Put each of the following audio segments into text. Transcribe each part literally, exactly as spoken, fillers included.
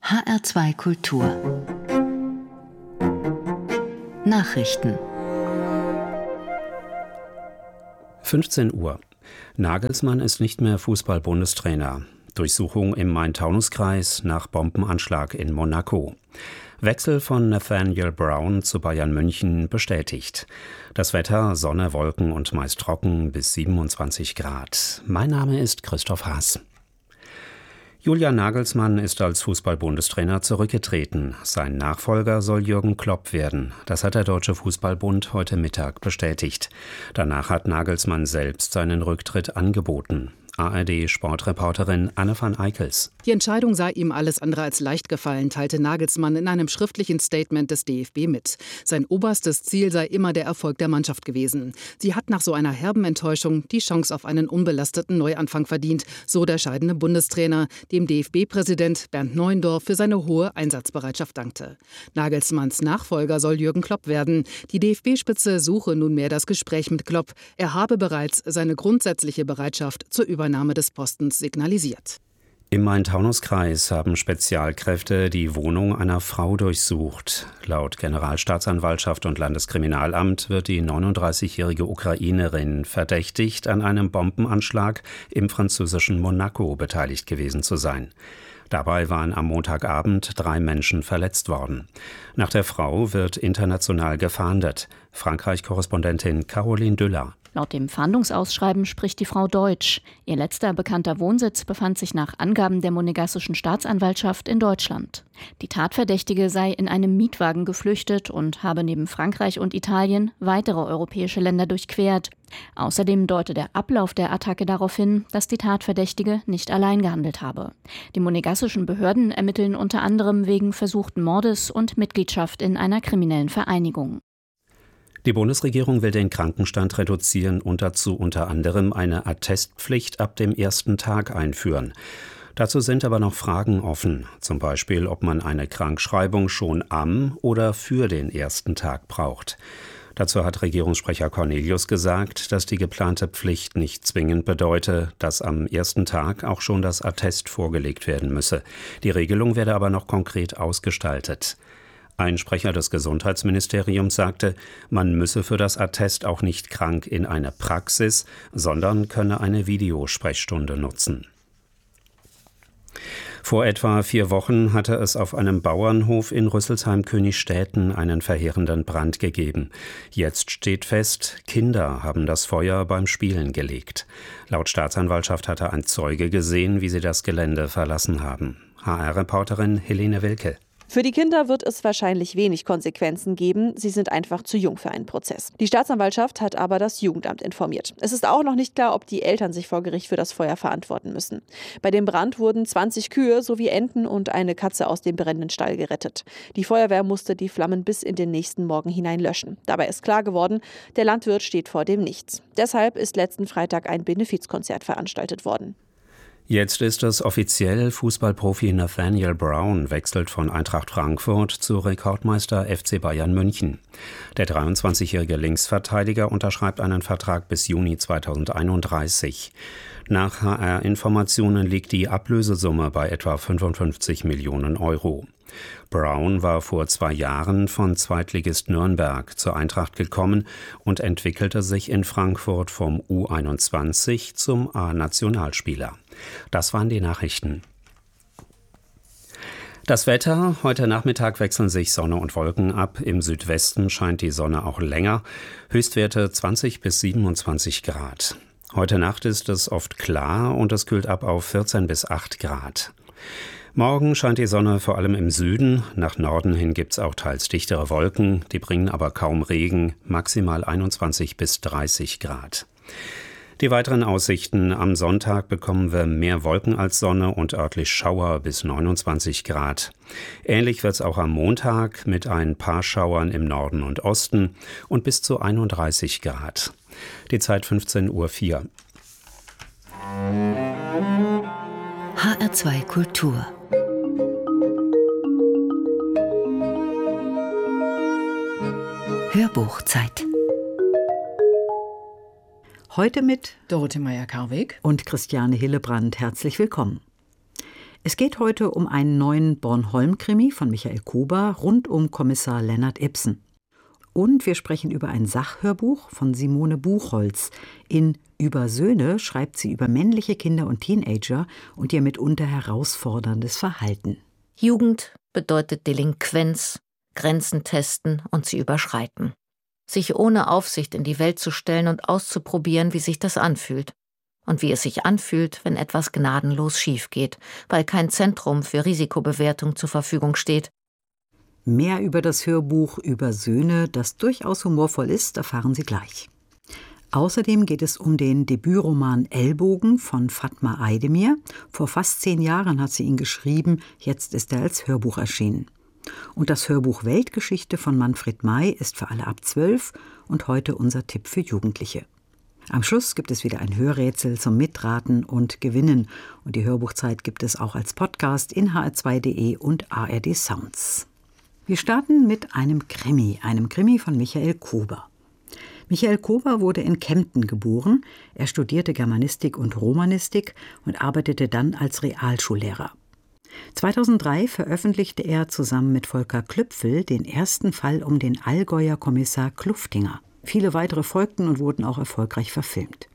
H R zwei Kultur Nachrichten fünfzehn Uhr. Nagelsmann ist nicht mehr Fußball-Bundestrainer. Durchsuchung im Main-Taunus-Kreis nach Bombenanschlag in Monaco. Wechsel von Nathaniel Brown zu Bayern München bestätigt. Das Wetter: Sonne, Wolken und meist trocken bis siebenundzwanzig Grad. Mein Name ist Christoph Haas. Julian Nagelsmann ist als Fußball-Bundestrainer zurückgetreten. Sein Nachfolger soll Jürgen Klopp werden. Das hat der Deutsche Fußballbund heute Mittag bestätigt. Danach hat Nagelsmann selbst seinen Rücktritt angeboten. A R D-Sportreporterin Anne van Eickels. Die Entscheidung sei ihm alles andere als leicht gefallen, teilte Nagelsmann in einem schriftlichen Statement des D F B mit. Sein oberstes Ziel sei immer der Erfolg der Mannschaft gewesen. Sie hat nach so einer herben Enttäuschung die Chance auf einen unbelasteten Neuanfang verdient, so der scheidende Bundestrainer, dem D F B-Präsident Bernd Neuendorf für seine hohe Einsatzbereitschaft dankte. Nagelsmanns Nachfolger soll Jürgen Klopp werden. Die D F B-Spitze suche nunmehr das Gespräch mit Klopp. Er habe bereits seine grundsätzliche Bereitschaft zur Übernahme des Postens signalisiert. Im Main-Taunus-Kreis haben Spezialkräfte die Wohnung einer Frau durchsucht. Laut Generalstaatsanwaltschaft und Landeskriminalamt wird die neununddreißigjährige Ukrainerin verdächtigt, an einem Bombenanschlag im französischen Monaco beteiligt gewesen zu sein. Dabei waren am Montagabend drei Menschen verletzt worden. Nach der Frau wird international gefahndet. Frankreich-Korrespondentin Caroline Düller. Laut dem Fahndungsausschreiben spricht die Frau Deutsch. Ihr letzter bekannter Wohnsitz befand sich nach Angaben der monegassischen Staatsanwaltschaft in Deutschland. Die Tatverdächtige sei in einem Mietwagen geflüchtet und habe neben Frankreich und Italien weitere europäische Länder durchquert. Außerdem deute der Ablauf der Attacke darauf hin, dass die Tatverdächtige nicht allein gehandelt habe. Die monegassischen Behörden ermitteln unter anderem wegen versuchten Mordes und Mitgliedschaft in einer kriminellen Vereinigung. Die Bundesregierung will den Krankenstand reduzieren und dazu unter anderem eine Attestpflicht ab dem ersten Tag einführen. Dazu sind aber noch Fragen offen, zum Beispiel, ob man eine Krankschreibung schon am oder für den ersten Tag braucht. Dazu hat Regierungssprecher Cornelius gesagt, dass die geplante Pflicht nicht zwingend bedeute, dass am ersten Tag auch schon das Attest vorgelegt werden müsse. Die Regelung werde aber noch konkret ausgestaltet. Ein Sprecher des Gesundheitsministeriums sagte, man müsse für das Attest auch nicht krank in eine Praxis, sondern könne eine Videosprechstunde nutzen. Vor etwa vier Wochen hatte es auf einem Bauernhof in Rüsselsheim-Königstädten einen verheerenden Brand gegeben. Jetzt steht fest, Kinder haben das Feuer beim Spielen gelegt. Laut Staatsanwaltschaft hatte ein Zeuge gesehen, wie sie das Gelände verlassen haben. H R-Reporterin Helene Wilke. Für die Kinder wird es wahrscheinlich wenig Konsequenzen geben. Sie sind einfach zu jung für einen Prozess. Die Staatsanwaltschaft hat aber das Jugendamt informiert. Es ist auch noch nicht klar, ob die Eltern sich vor Gericht für das Feuer verantworten müssen. Bei dem Brand wurden zwanzig Kühe sowie Enten und eine Katze aus dem brennenden Stall gerettet. Die Feuerwehr musste die Flammen bis in den nächsten Morgen hinein löschen. Dabei ist klar geworden, der Landwirt steht vor dem Nichts. Deshalb ist letzten Freitag ein Benefizkonzert veranstaltet worden. Jetzt ist es offiziell, Fußballprofi Nathaniel Brown wechselt von Eintracht Frankfurt zu Rekordmeister F C Bayern München. Der dreiundzwanzigjährige Linksverteidiger unterschreibt einen Vertrag bis Juni zweitausendeinunddreißig. Nach H R-Informationen liegt die Ablösesumme bei etwa fünfundfünfzig Millionen Euro. Brown war vor zwei Jahren von Zweitligist Nürnberg zur Eintracht gekommen und entwickelte sich in Frankfurt vom U einundzwanzig zum A-Nationalspieler. Das waren die Nachrichten. Das Wetter: Heute Nachmittag wechseln sich Sonne und Wolken ab. Im Südwesten scheint die Sonne auch länger. Höchstwerte zwanzig bis siebenundzwanzig Grad. Heute Nacht ist es oft klar und es kühlt ab auf vierzehn bis acht Grad. Morgen scheint die Sonne vor allem im Süden. Nach Norden hin gibt es auch teils dichtere Wolken. Die bringen aber kaum Regen. Maximal einundzwanzig bis dreißig Grad. Die weiteren Aussichten: Am Sonntag bekommen wir mehr Wolken als Sonne und örtlich Schauer bis neunundzwanzig Grad. Ähnlich wird es auch am Montag mit ein paar Schauern im Norden und Osten und bis zu einunddreißig Grad. Die Zeit fünfzehn Uhr vier. H R zwei Kultur Hörbuchzeit. Heute mit Dorothee Meyer-Karweg und Christiane Hillebrand. Herzlich willkommen. Es geht heute um einen neuen Bornholm-Krimi von Michael Kober rund um Kommissar Lennart Ibsen. Und wir sprechen über ein Sachhörbuch von Simone Buchholz. In Über Söhne schreibt sie über männliche Kinder und Teenager und ihr mitunter herausforderndes Verhalten. Jugend bedeutet Delinquenz, Grenzen testen und sie überschreiten. Sich ohne Aufsicht in die Welt zu stellen und auszuprobieren, wie sich das anfühlt. Und wie es sich anfühlt, wenn etwas gnadenlos schief geht, weil kein Zentrum für Risikobewertung zur Verfügung steht. Mehr über das Hörbuch Über Söhne, das durchaus humorvoll ist, erfahren Sie gleich. Außerdem geht es um den Debütroman Ellbogen von Fatma Aydemir. Vor fast zehn Jahren hat sie ihn geschrieben, jetzt ist er als Hörbuch erschienen. Und das Hörbuch Weltgeschichte von Manfred May ist für alle ab zwölf und heute unser Tipp für Jugendliche. Am Schluss gibt es wieder ein Hörrätsel zum Mitraten und Gewinnen. Und die Hörbuchzeit gibt es auch als Podcast in h r zwei punkt d e und A R D Sounds. Wir starten mit einem Krimi, einem Krimi von Michael Kober. Michael Kober wurde in Kempten geboren. Er studierte Germanistik und Romanistik und arbeitete dann als Realschullehrer. zweitausenddrei veröffentlichte er zusammen mit Volker Klüpfel den ersten Fall um den Allgäuer Kommissar Kluftinger. Viele weitere folgten und wurden auch erfolgreich verfilmt.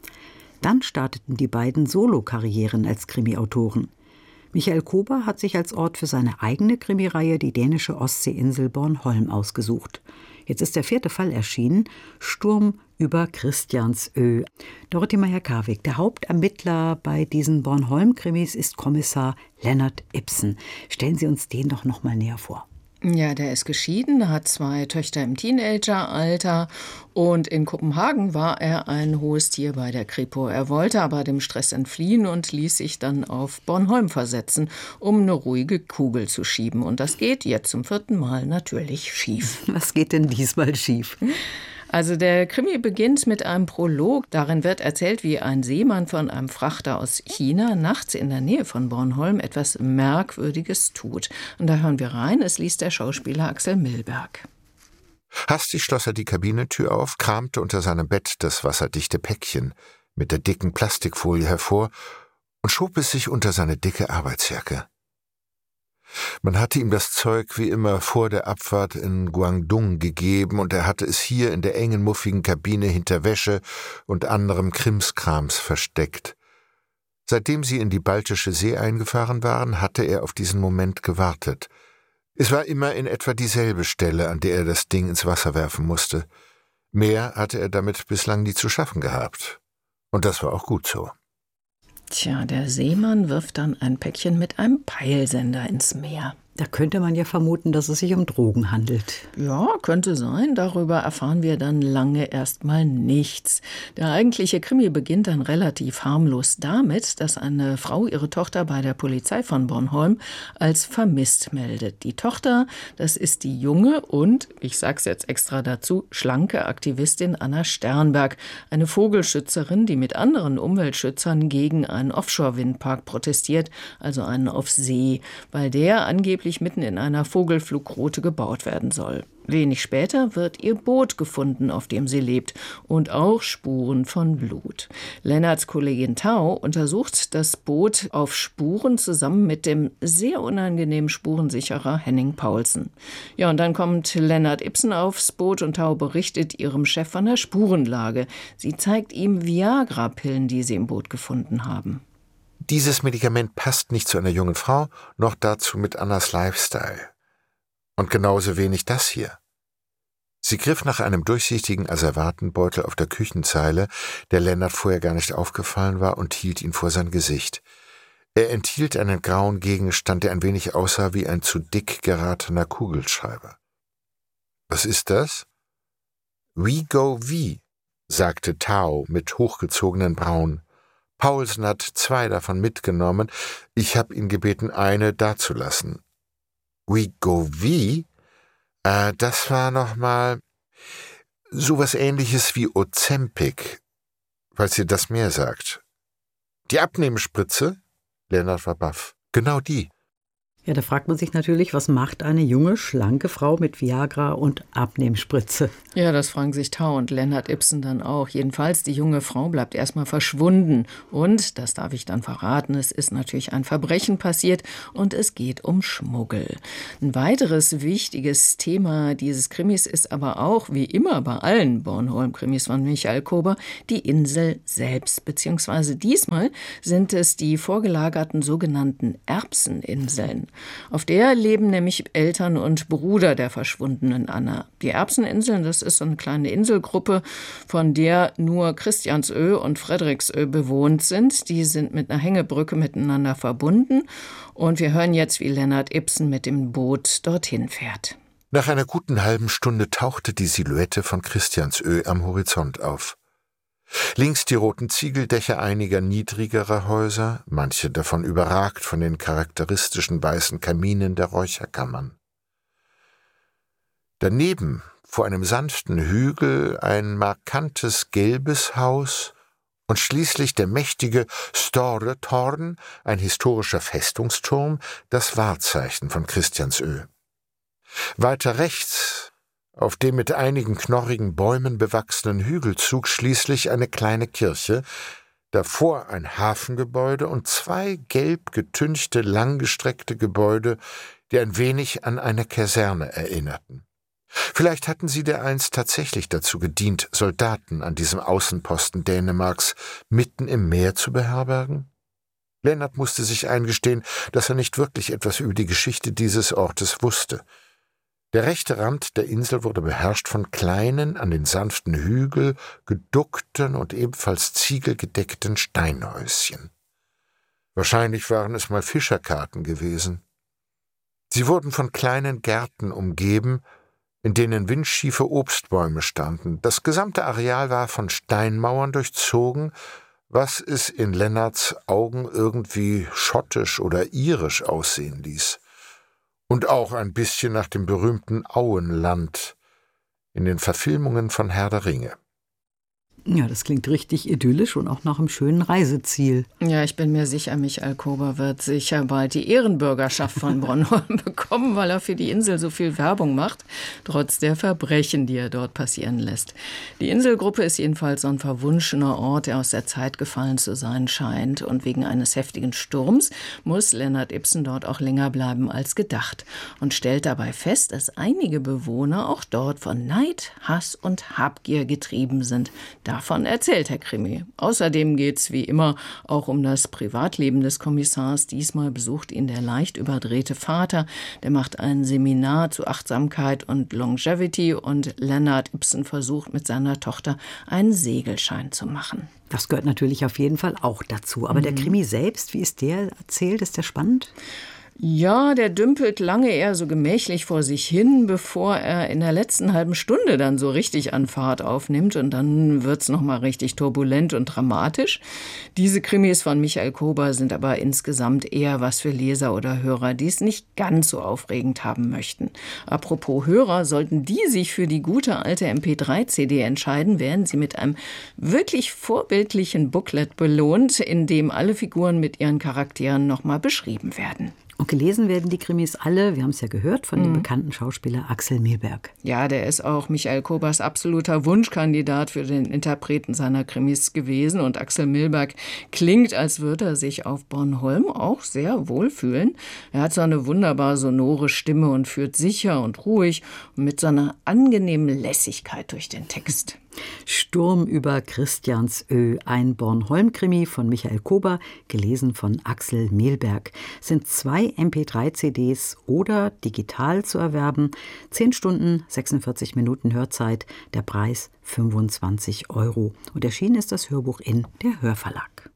Dann starteten die beiden Solo-Karrieren als Krimi-Autoren. Michael Kober hat sich als Ort für seine eigene Krimireihe die dänische Ostseeinsel Bornholm ausgesucht. Jetzt ist der vierte Fall erschienen, Sturm über Christiansö. Dorothee Meyer-Karwig, der Hauptermittler bei diesen Bornholm-Krimis ist Kommissar Lennart Ibsen. Stellen Sie uns den doch noch mal näher vor. Ja, der ist geschieden, hat zwei Töchter im Teenageralter und in Kopenhagen war er ein hohes Tier bei der Kripo. Er wollte aber dem Stress entfliehen und ließ sich dann auf Bornholm versetzen, um eine ruhige Kugel zu schieben. Und das geht jetzt zum vierten Mal natürlich schief. Was geht denn diesmal schief? Also der Krimi beginnt mit einem Prolog. Darin wird erzählt, wie ein Seemann von einem Frachter aus China nachts in der Nähe von Bornholm etwas Merkwürdiges tut. Und da hören wir rein, es liest der Schauspieler Axel Milberg. Hastig schloss er die Kabinentür auf, kramte unter seinem Bett das wasserdichte Päckchen mit der dicken Plastikfolie hervor und schob es sich unter seine dicke Arbeitsjacke. Man hatte ihm das Zeug wie immer vor der Abfahrt in Guangdong gegeben und er hatte es hier in der engen, muffigen Kabine hinter Wäsche und anderem Krimskrams versteckt. Seitdem sie in die Baltische See eingefahren waren, hatte er auf diesen Moment gewartet. Es war immer in etwa dieselbe Stelle, an der er das Ding ins Wasser werfen musste. Mehr hatte er damit bislang nie zu schaffen gehabt. Und das war auch gut so. Tja, der Seemann wirft dann ein Päckchen mit einem Peilsender ins Meer. Da könnte man ja vermuten, dass es sich um Drogen handelt. Ja, könnte sein. Darüber erfahren wir dann lange erstmal nichts. Der eigentliche Krimi beginnt dann relativ harmlos damit, dass eine Frau ihre Tochter bei der Polizei von Bornholm als vermisst meldet. Die Tochter, das ist die junge und, ich sag's jetzt extra dazu, schlanke Aktivistin Anna Sternberg, eine Vogelschützerin, die mit anderen Umweltschützern gegen einen Offshore-Windpark protestiert, also einen auf See, weil der angeblich mitten in einer Vogelflugroute gebaut werden soll. Wenig später wird ihr Boot gefunden, auf dem sie lebt, und auch Spuren von Blut. Lennarts Kollegin Tau untersucht das Boot auf Spuren zusammen mit dem sehr unangenehmen Spurensicherer Henning Paulsen. Ja, und dann kommt Lennart Ibsen aufs Boot und Tau berichtet ihrem Chef von der Spurenlage. Sie zeigt ihm Viagra-Pillen, die sie im Boot gefunden haben. Dieses Medikament passt nicht zu einer jungen Frau, noch dazu mit Annas Lifestyle. Und genauso wenig das hier. Sie griff nach einem durchsichtigen Asservatenbeutel auf der Küchenzeile, der Lennart vorher gar nicht aufgefallen war, und hielt ihn vor sein Gesicht. Er enthielt einen grauen Gegenstand, der ein wenig aussah wie ein zu dick geratener Kugelschreiber. »Was ist das?« »We go V«, sagte Tau mit hochgezogenen Brauen. Paulsen hat zwei davon mitgenommen. Ich habe ihn gebeten, eine dazulassen. We go V? Äh, das war nochmal sowas Ähnliches wie Ozempic, falls ihr das mehr sagt. Die Abnehmspritze? Lennart war baff. Genau die. Ja, da fragt man sich natürlich, was macht eine junge, schlanke Frau mit Viagra und Abnehmspritze? Ja, das fragen sich Tau und Lennart Ibsen dann auch. Jedenfalls, die junge Frau bleibt erstmal verschwunden. Und, das darf ich dann verraten, es ist natürlich ein Verbrechen passiert und es geht um Schmuggel. Ein weiteres wichtiges Thema dieses Krimis ist aber auch, wie immer bei allen Bornholm-Krimis von Michael Kober, die Insel selbst. Beziehungsweise diesmal sind es die vorgelagerten sogenannten Erbseninseln. Auf der leben nämlich Eltern und Bruder der verschwundenen Anna. Die Erbseninseln, das ist so eine kleine Inselgruppe, von der nur Christiansö und Frederiksö bewohnt sind. Die sind mit einer Hängebrücke miteinander verbunden. Und wir hören jetzt, wie Lennart Ibsen mit dem Boot dorthin fährt. Nach einer guten halben Stunde tauchte die Silhouette von Christiansö am Horizont auf. Links die roten Ziegeldächer einiger niedrigerer Häuser, manche davon überragt von den charakteristischen weißen Kaminen der Räucherkammern. Daneben, vor einem sanften Hügel, ein markantes gelbes Haus und schließlich der mächtige Store Torn, ein historischer Festungsturm, das Wahrzeichen von Christiansö. Weiter rechts, auf dem mit einigen knorrigen Bäumen bewachsenen Hügelzug schließlich eine kleine Kirche, davor ein Hafengebäude und zwei gelb getünchte, langgestreckte Gebäude, die ein wenig an eine Kaserne erinnerten. Vielleicht hatten sie dereinst tatsächlich dazu gedient, Soldaten an diesem Außenposten Dänemarks mitten im Meer zu beherbergen? Lennart musste sich eingestehen, dass er nicht wirklich etwas über die Geschichte dieses Ortes wusste. Der rechte Rand der Insel wurde beherrscht von kleinen, an den sanften Hügel geduckten und ebenfalls ziegelgedeckten Steinhäuschen. Wahrscheinlich waren es mal Fischerkarten gewesen. Sie wurden von kleinen Gärten umgeben, in denen windschiefe Obstbäume standen. Das gesamte Areal war von Steinmauern durchzogen, was es in Lennarts Augen irgendwie schottisch oder irisch aussehen ließ. Und auch ein bisschen nach dem berühmten Auenland in den Verfilmungen von Herr der Ringe. Ja, das klingt richtig idyllisch und auch nach einem schönen Reiseziel. Ja, ich bin mir sicher, Michael Kober wird sicher bald die Ehrenbürgerschaft von Bornholm bekommen, weil er für die Insel so viel Werbung macht, trotz der Verbrechen, die er dort passieren lässt. Die Inselgruppe ist jedenfalls so ein verwunschener Ort, der aus der Zeit gefallen zu sein scheint. Und wegen eines heftigen Sturms muss Lennart Ibsen dort auch länger bleiben als gedacht und stellt dabei fest, dass einige Bewohner auch dort von Neid, Hass und Habgier getrieben sind. Davon erzählt Herr Krimi. Außerdem geht es wie immer auch um das Privatleben des Kommissars. Diesmal besucht ihn der leicht überdrehte Vater. Der macht ein Seminar zu Achtsamkeit und Longevity und Lennart Ibsen versucht mit seiner Tochter einen Segelschein zu machen. Das gehört natürlich auf jeden Fall auch dazu. Aber mhm. der Krimi selbst, wie ist der erzählt? Ist der spannend? Ja, der dümpelt lange eher so gemächlich vor sich hin, bevor er in der letzten halben Stunde dann so richtig an Fahrt aufnimmt. Und dann wird's noch mal richtig turbulent und dramatisch. Diese Krimis von Michael Kober sind aber insgesamt eher was für Leser oder Hörer, die es nicht ganz so aufregend haben möchten. Apropos Hörer, sollten die sich für die gute alte M P drei C D entscheiden, werden sie mit einem wirklich vorbildlichen Booklet belohnt, in dem alle Figuren mit ihren Charakteren noch mal beschrieben werden. Und gelesen werden die Krimis alle, wir haben es ja gehört, von mhm. dem bekannten Schauspieler Axel Milberg. Ja, der ist auch Michael Kobers absoluter Wunschkandidat für den Interpreten seiner Krimis gewesen. Und Axel Milberg klingt, als würde er sich auf Bornholm auch sehr wohlfühlen. Er hat so eine wunderbar sonore Stimme und führt sicher und ruhig und mit so einer angenehmen Lässigkeit durch den Text. Sturm über Christiansö, ein Bornholm-Krimi von Michael Kober, gelesen von Axel Milberg. Sind zwei M P drei C Ds oder digital zu erwerben. zehn Stunden, sechsundvierzig Minuten Hörzeit, der Preis fünfundzwanzig Euro. Und erschienen ist das Hörbuch in der Hörverlag.